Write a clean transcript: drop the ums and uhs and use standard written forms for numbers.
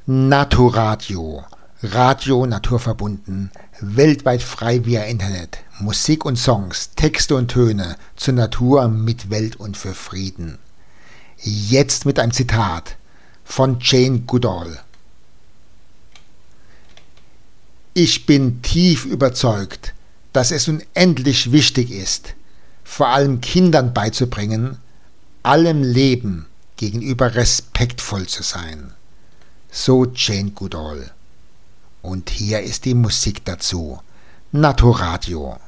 Naturadio. Radio naturverbunden, weltweit frei via Internet. Musik und Songs, Texte und Töne zur Natur, mit Welt und für Frieden. Jetzt mit einem Zitat von Jane Goodall. Ich bin tief überzeugt, dass es unendlich wichtig ist, vor allem Kindern beizubringen, allem Leben gegenüber respektvoll zu sein. So Jane Goodall. Und hier ist die Musik dazu. Naturadio.